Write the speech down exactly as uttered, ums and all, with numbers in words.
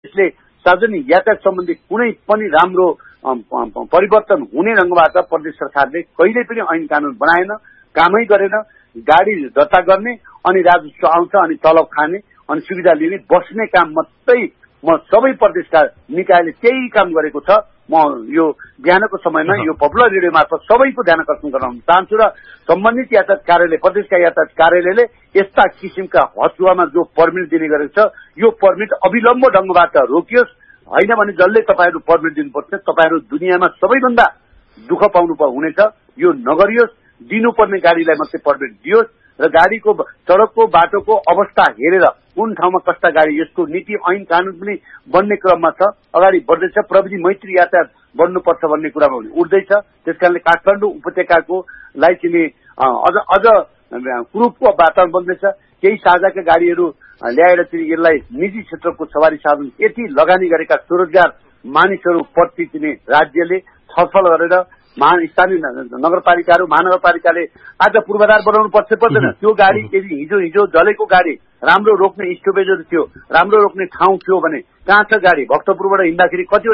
यसले सार्वजनिक यातायात सम्बन्धी कुनै पनि राम्रो परिवर्तन हुने ढंगबाट प्रदेश सरकारले कहिल्यै पनि ऐन कानून बनाएन, कामै गरेन। गाडी दर्ता गर्ने अनि राजस्व आउँछ अनि तलब खाने अनि सुविधा लिने बस्ने काम मात्रै म सबै प्रदेशका निकायले त्यही काम गरेको छ। म यो बिहानको समयमा यो पपुलर रेडियो मार्फत सबैको ध्यान आकर्षण गराउन चाहन्छु र सम्बन्धित यातायात कार्यालय प्रदेशका यातायात कार्यालयले यस्ता किसिमका हचुवामा जो पर्मिट दिने गरेको छ यो पर्मिट अविलम्ब ढंगबाट रोकियोस्। हैन भने जसले तपाईहरु पर्मिट दिनुपर्छ तपाईहरु दुनियाँमा सबैभन्दा दुःख पाउनु हुनेछ। यो नगरियोस्, दिनुपर्ने गाडीलाई मात्रै पर्मिट दियोस् र गाडीको सडकको बाटोको अवस्था हेरेर कुन ठाउँमा कस्ता गाडी यसको नीति ऐन कानून पनि बन्ने क्रममा छ, अगाडि बढ्दैछ। प्रविधि मैत्री यातायात बन्नुपर्छ भन्ने कुरामा पनि उठ्दैछ। त्यसकारणले काठमाडौँ उपत्यकाको लाई चाहिँ अझ अझ कुरूपको वातावरण बन्दैछ। केही साझाका गाडीहरू ल्याएर चाहिँ यसलाई निजी क्षेत्रको सवारी साधन यति लगानी गरेका स्वरोजगार मानिसहरू प्रति चाहिँ राज्यले छलफल गरेर स्थानीय नगरपालिकाहरू महानगरपालिकाले आज पूर्वाधार बनाउनु पर्छ पर्दैन। त्यो गाडी यदि हिजो हिजो जलेको गाडी राम्रो रोक्ने स्टोपेजहरू थियो, राम्रो रोक्ने ठाउँ थियो भने कहाँ छ गाडी? भक्तपुरबाट हिँड्दाखेरि कति